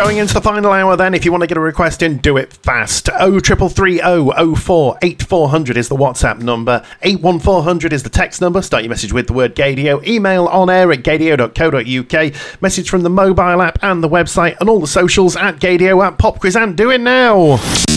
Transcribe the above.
Going into the final hour then, if you want to get a request in, do it fast. 03330 04 8400 is the WhatsApp number. 81400 is the text number. Start your message with the word Gaydio. Email onair@gaydio.co.uk. Message from the mobile app and the website and all the socials at Gaydio at Pop Quiz, and do it now.